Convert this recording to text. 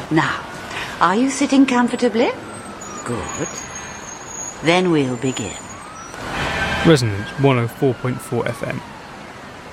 Now, are you sitting comfortably? Good. Then we'll begin. Resonance 104.4 FM.